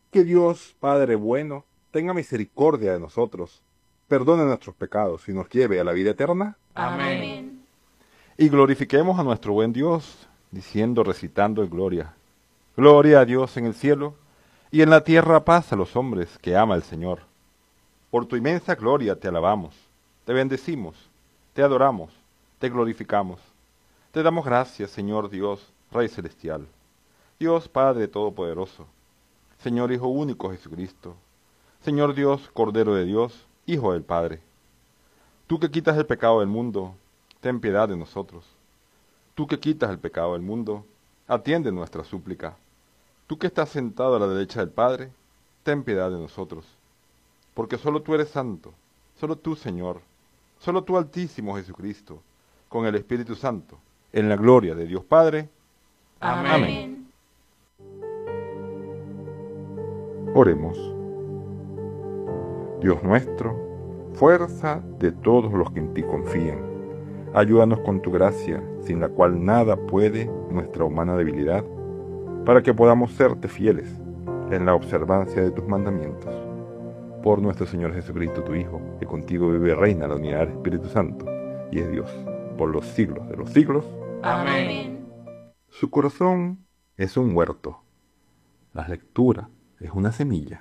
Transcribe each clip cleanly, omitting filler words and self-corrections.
Que Dios, Padre bueno, tenga misericordia de nosotros, perdone nuestros pecados y nos lleve a la vida eterna. Amén. Y glorifiquemos a nuestro buen Dios, diciendo, recitando en gloria. Gloria a Dios en el cielo, y en la tierra paz a los hombres que ama el Señor. Por tu inmensa gloria te alabamos, te bendecimos, te adoramos, te glorificamos. Te damos gracias, Señor Dios, Rey Celestial, Dios Padre Todopoderoso, Señor Hijo único Jesucristo, Señor Dios, Cordero de Dios, Hijo del Padre. Tú que quitas el pecado del mundo, ten piedad de nosotros. Tú que quitas el pecado del mundo, atiende nuestra súplica. Tú que estás sentado a la derecha del Padre, ten piedad de nosotros. Porque solo tú eres santo, solo tú, Señor, solo tú, Altísimo Jesucristo, con el Espíritu Santo, en la gloria de Dios Padre. Amén. Oremos. Dios nuestro, fuerza de todos los que en ti confían, ayúdanos con tu gracia, sin la cual nada puede nuestra humana debilidad, para que podamos serte fieles en la observancia de tus mandamientos. Por nuestro Señor Jesucristo, tu Hijo, que contigo vive y reina en la unidad del Espíritu Santo, y es Dios, por los siglos de los siglos. Amén. Su corazón es un huerto. La lectura es una semilla.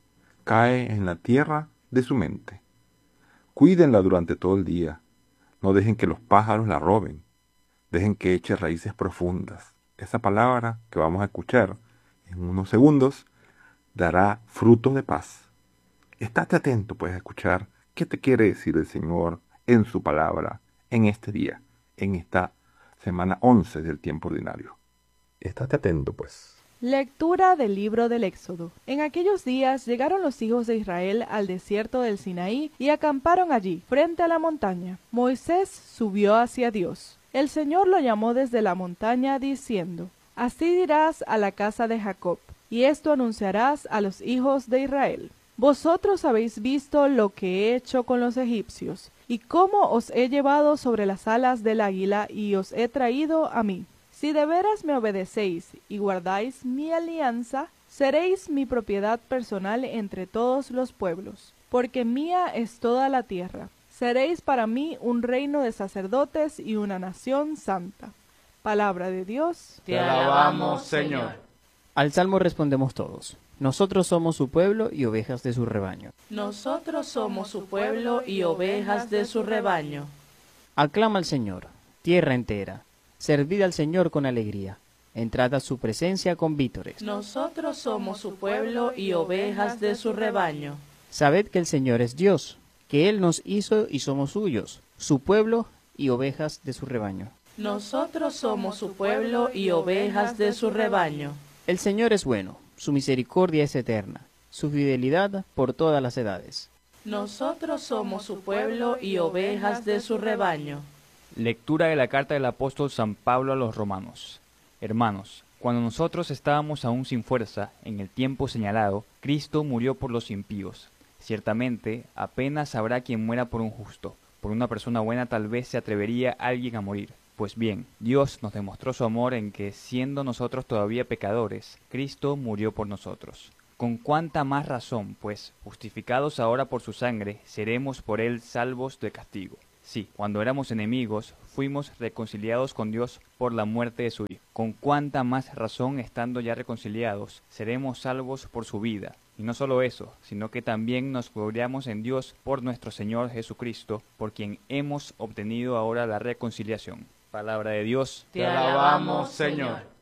Cae en la tierra de su mente. Cuídenla durante todo el día. No dejen que los pájaros la roben. Dejen que eche raíces profundas. Esa palabra que vamos a escuchar en unos segundos dará frutos de paz. Estate atento, pues, a escuchar qué te quiere decir el Señor en su palabra en este día, en esta semana 11 del tiempo ordinario. Estate atento, pues. Lectura del libro del Éxodo. En aquellos días llegaron los hijos de Israel al desierto del Sinaí y acamparon allí, frente a la montaña. Moisés subió hacia Dios. El Señor lo llamó desde la montaña, diciendo: Así dirás a la casa de Jacob, y esto anunciarás a los hijos de Israel. Vosotros habéis visto lo que he hecho con los egipcios, y cómo os he llevado sobre las alas del águila y os he traído a mí. Si de veras me obedecéis y guardáis mi alianza, seréis mi propiedad personal entre todos los pueblos, porque mía es toda la tierra. Seréis para mí un reino de sacerdotes y una nación santa. Palabra de Dios. Te alabamos, Señor. Al salmo respondemos todos. Nosotros somos su pueblo y ovejas de su rebaño. Nosotros somos su pueblo y ovejas de su rebaño. Aclama al Señor, tierra entera. Servid al Señor con alegría. Entrad a su presencia con vítores. Nosotros somos su pueblo y ovejas de su rebaño. Sabed que el Señor es Dios, que Él nos hizo y somos suyos, su pueblo y ovejas de su rebaño. Nosotros somos su pueblo y ovejas de su rebaño. El Señor es bueno, su misericordia es eterna, su fidelidad por todas las edades. Nosotros somos su pueblo y ovejas de su rebaño. Lectura de la carta del apóstol San Pablo a los romanos. Hermanos, cuando nosotros estábamos aún sin fuerza, en el tiempo señalado, Cristo murió por los impíos. Ciertamente, apenas habrá quien muera por un justo. Por una persona buena tal vez se atrevería alguien a morir. Pues bien, Dios nos demostró su amor en que, siendo nosotros todavía pecadores, Cristo murió por nosotros. Con cuánta más razón, pues, justificados ahora por su sangre, seremos por él salvos de castigo. Sí, cuando éramos enemigos, fuimos reconciliados con Dios por la muerte de su Hijo. Con cuánta más razón, estando ya reconciliados, seremos salvos por su vida. Y no solo eso, sino que también nos gloriamos en Dios por nuestro Señor Jesucristo, por quien hemos obtenido ahora la reconciliación. Palabra de Dios. Te alabamos, Señor.